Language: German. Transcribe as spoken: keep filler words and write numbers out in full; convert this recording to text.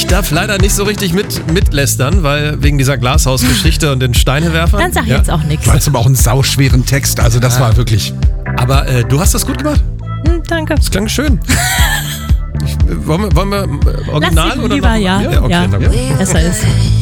darf leider nicht so richtig mit, mitlästern, weil wegen dieser Glashausgeschichte und den Steinewerfern. Dann sag ich ja. jetzt auch nichts. Du hast aber auch einen sauschweren Text, also das Ja. war wirklich... Aber äh, du hast das gut gemacht. Hm, danke. Das klang schön. Ich, wollen wir, wollen wir äh, original Lass sie oder lieber, noch? ja. Ja, okay, ja. na gut. Besser ist.